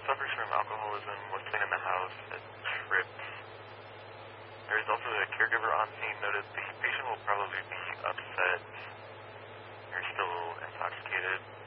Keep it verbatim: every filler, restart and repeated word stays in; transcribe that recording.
suffers from alcoholism, was seen in the house, had tripped. There is also a caregiver on scene, noted the patient will probably be upset. They're still intoxicated.